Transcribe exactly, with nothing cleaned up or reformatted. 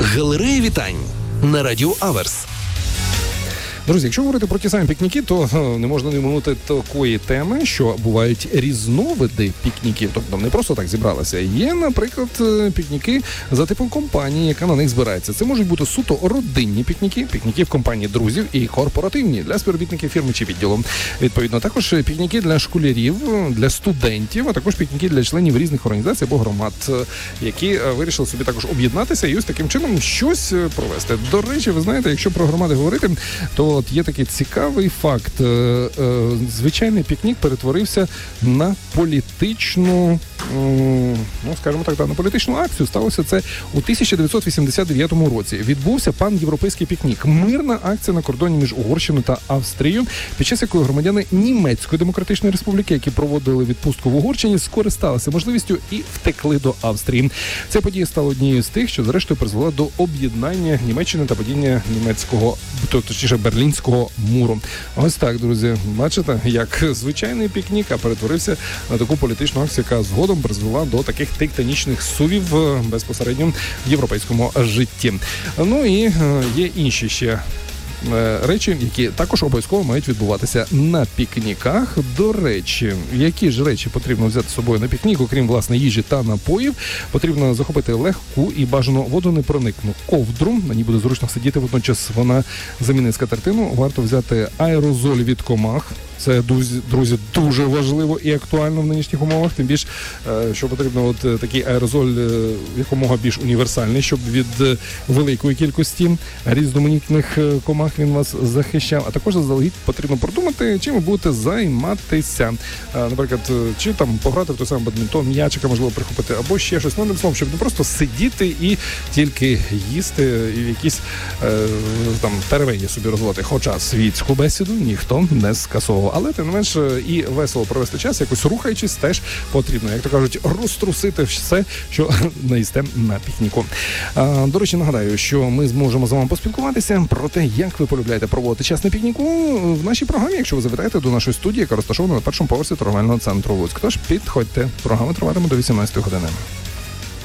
Галерея вітань на Радіо Аверс. Друзі, якщо говорити про ті самі пікніки, то не можна не минути такої теми, що бувають різновиди пікніків. Тобто не просто так зібралися. Є, наприклад, пікніки за типом компанії, яка на них збирається. Це можуть бути суто родинні пікніки, пікніки в компанії друзів і корпоративні для співробітників фірми чи відділу. Відповідно, також пікніки для школярів, для студентів, а також пікніки для членів різних організацій або громад, які вирішили собі також об'єднатися і ось таким чином щось провести. До речі, ви знаєте, якщо про громади говорити, то от є такий цікавий факт. Звичайний пікнік перетворився на політичну, ну, скажімо так, на політичну акцію. Сталося це у тисяча дев'ятсот вісімдесят дев'ятому році. Відбувся пан-європейський пікнік. Мирна акція на кордоні між Угорщиною та Австрією, під час якої громадяни Німецької Демократичної Республіки, які проводили відпустку в Угорщині, скористалися можливістю і втекли до Австрії. Ця подія стала однією з тих, що зрештою призвела до об'єднання Німеччини та падіння німецького, точніше, Берлінського муру. Ось так, друзі, бачите, як звичайний пікнік, а перетворився на таку політичну акцію, яка згодом призвела до таких тектонічних сувів безпосередньо в європейському житті. Ну і є інші ще речі, які також обов'язково мають відбуватися на пікніках. До речі, які ж речі потрібно взяти з собою на пікнік, окрім, власне, їжі та напоїв? Потрібно захопити легку і бажано водонепроникну ковдру. На ній буде зручно сидіти, водночас вона замінить скатертину. Варто взяти аерозоль від комах. Це, друзі, дуже важливо і актуально в нинішніх умовах. Тим більше, що потрібно от такий аерозоль якомога більш універсальний, щоб від великої кількості різноманітних комах він вас захищав. А також заздалегідь потрібно продумати, чим ви будете займатися. Наприклад, чи там пограти в той самий бадмінтон, м'ячика, можливо, прихопити, або ще щось. Ну, одним словом, щоб не просто сидіти і тільки їсти і в якісь там теревені собі розвивати. Хоча світську бесіду ніхто не скасовував. Але, тим не менш, і весело провести час, якось рухаючись, теж потрібно, як то кажуть, розтрусити все, що наїсте на пікніку. А, до речі, нагадаю, що ми зможемо з вами поспілкуватися про те, як ви полюбляєте проводити час на пікніку в нашій програмі, якщо ви завітаєте до нашої студії, яка розташована на першому поверсі торговельного центру Луцьк. Тож підходьте, програма триватиме до вісімнадцятої години.